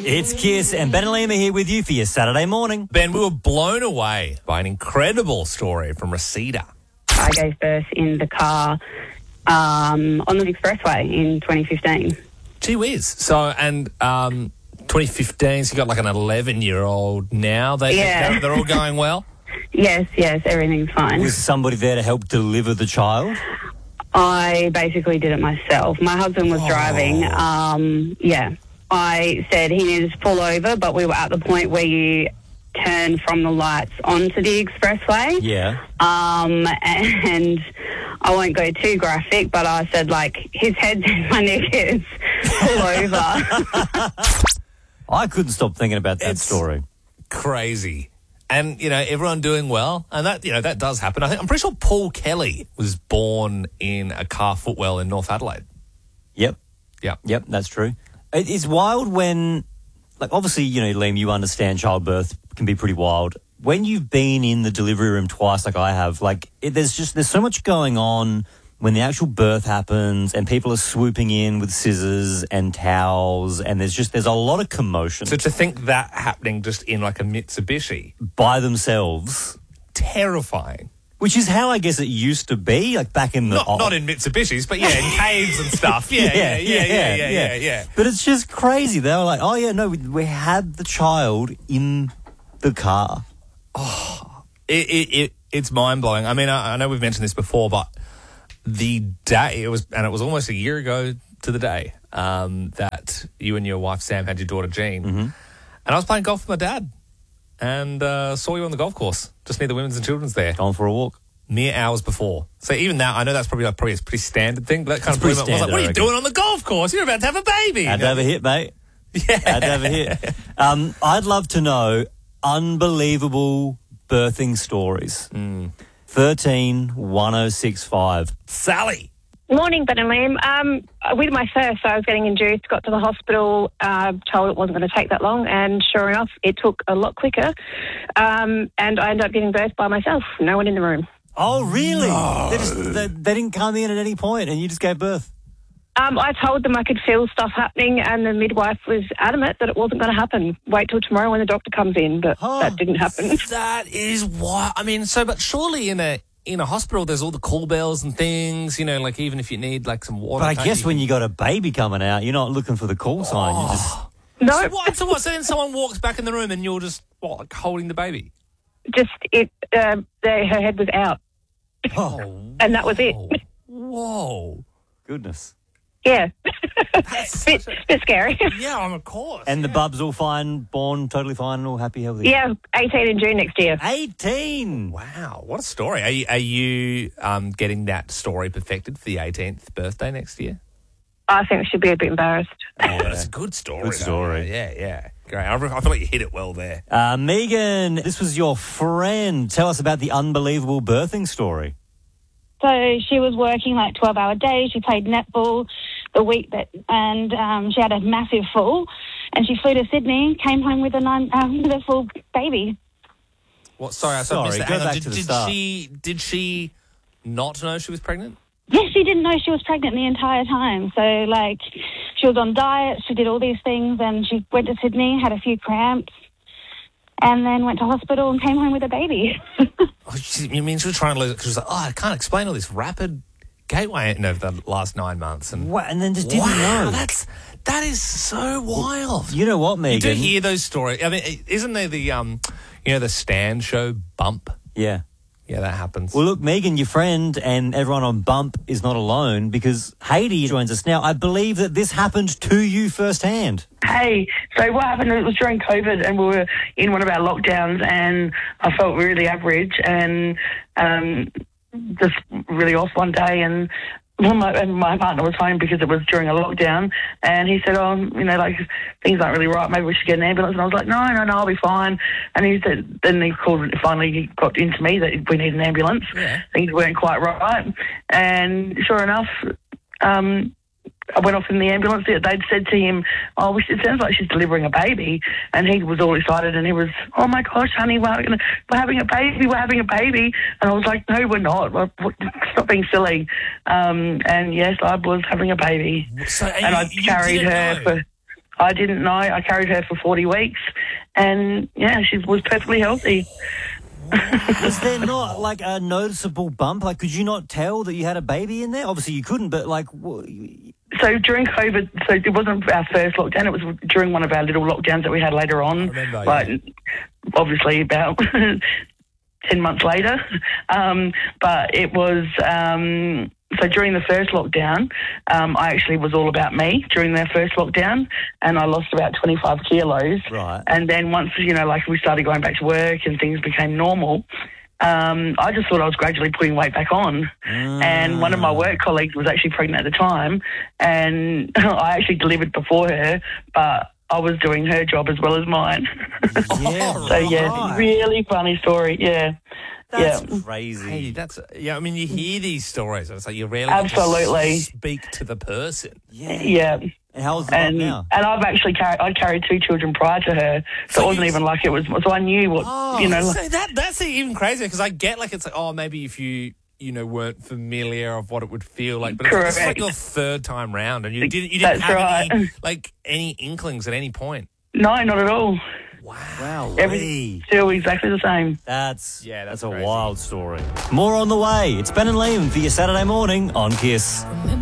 It's Kiss, and Ben and Liam are here with you for your Saturday morning. Ben, we were blown away by an incredible story from Reseda. I gave birth in the car on the expressway in 2015. Gee whiz. So, 2015, so you got like an 11-year-old now. They're all going well? Yes, everything's fine. Was somebody there to help deliver the child? I basically did it myself. My husband was driving. I said he needed to pull over, but we were at the point where you turn from the lights onto the expressway. Yeah. And I won't go too graphic, but I said, his head's in my neck is pull over. I couldn't stop thinking about that story. Crazy. And, everyone doing well. And that does happen. I'm pretty sure Paul Kelly was born in a car footwell in North Adelaide. Yep. Yeah. Yep, that's true. It's wild when, obviously, Liam, you understand childbirth can be pretty wild. When you've been in the delivery room twice like I have, there's so much going on when the actual birth happens and people are swooping in with scissors and towels and there's a lot of commotion. So to think that happening just in a Mitsubishi. By themselves. Terrifying. Which is how I guess it used to be, back in the... Not in Mitsubishis, but in caves and stuff. Yeah. But it's just crazy. They were like, oh, yeah, no, we had the child in the car. Oh, it's mind-blowing. I mean, I know we've mentioned this before, but the day, it was almost a year ago to the day that you and your wife, Sam, had your daughter, Jean. Mm-hmm. And I was playing golf with my dad. And saw you on the golf course, just near the Women's and Children's there. Gone for a walk. Mere hours before. So even now, I know that's probably a pretty standard thing, but that kind of blew me up. I was like, what are you doing on the golf course? You're about to have a baby. Had to have a hit, mate. Yeah. Had to have a hit. I'd love to know unbelievable birthing stories. 13 1065. Sally. Morning, Ben and Liam. With my first, I was getting induced, got to the hospital, told it wasn't going to take that long, and sure enough, it took a lot quicker. And I ended up giving birth by myself, no one in the room. Oh, really? No. They didn't come in at any point and you just gave birth? I told them I could feel stuff happening, and the midwife was adamant that it wasn't going to happen. Wait till tomorrow when the doctor comes in, but that didn't happen. That is why. I mean, but surely in a hospital, there's all the call bells and things, even if you need, some water. But I guess when you got a baby coming out, you're not looking for the call sign. You just... No. So what? So then someone walks back in the room and you're just, holding the baby? Just, her head was out. Oh. And that was it. Whoa. Goodness. Yeah. That's bit scary. Yeah, of course. And the bub's all fine, born totally fine and all happy, healthy? Yeah, 18 in June next year. 18! Wow, what a story. Are you getting that story perfected for the 18th birthday next year? I think I should be a bit embarrassed. Oh, that's a good story. Good story. Yeah. Great. I feel like you hit it well there. Megan, this was your friend. Tell us about the unbelievable birthing story. So she was working 12-hour days. She played netball the week and she had a massive fall. And she flew to Sydney, came home with a full baby. What? Sorry, I Sorry, missed that. go Hang on. back to the start. Did she not know she was pregnant? Yes, she didn't know she was pregnant the entire time. So, she was on diet, she did all these things, and she went to Sydney, had a few cramps, and then went to hospital and came home with a baby. You mean she was trying to lose it because she was like, I can't explain all this rapid gait weight over the last 9 months. And then just didn't know. That is so wild. You know what, Megan? You do hear those stories. I mean, isn't there the Stan show Bump? Yeah. Yeah, that happens. Well, look, Megan, your friend and everyone on Bump is not alone because Haiti joins us now. I believe that this happened to you firsthand. Hey, so what happened, it was during COVID and we were in one of our lockdowns and I felt really average and just really off one day and my partner was home because it was during a lockdown and he said, things aren't really right, maybe we should get an ambulance. And I was like, no, I'll be fine. And he said, then he called, finally he got into me that we need an ambulance. Yeah. Things weren't quite right. And sure enough, I went off in the ambulance. They'd said to him, it sounds like she's delivering a baby. And he was all excited and he was, oh my gosh, honey, we're having a baby. And I was like, no, we're not. Stop being silly. And yes, I was having a baby. So, and I carried her for, I didn't know. I carried her for 40 weeks, and yeah, she was perfectly healthy. Was there not like a noticeable bump? Like, could you not tell that you had a baby in there? Obviously, you couldn't, but like, So during COVID, so it wasn't our first lockdown. It was during one of our little lockdowns that we had later on. I remember, like, obviously about 10 months later. But it was, so during the first lockdown, I actually was all about me during their first lockdown, and I lost about 25 kilos. Right. And then once, like we started going back to work and things became normal, I just thought I was gradually putting weight back on. And one of my work colleagues was actually pregnant at the time, and I actually delivered before her, but I was doing her job as well as mine. Yeah, So, yeah, really funny story, yeah. that's yeah. crazy. Hey, that's I mean, you hear these stories, and it's like you rarely Absolutely. get to speak to the person. Yeah. And how's the bump now? And I've actually carried 2 children prior to her, so it wasn't even like it was. So I knew what So that's even crazier because I get like it's like maybe if you weren't familiar of what it would feel like, but it's like your third time round, and you didn't have any inklings at any point. No, not at all. Wow. Everything's still exactly the same. That's a crazy. wild story. More on the way. It's Ben and Liam for your Saturday morning on Kiss.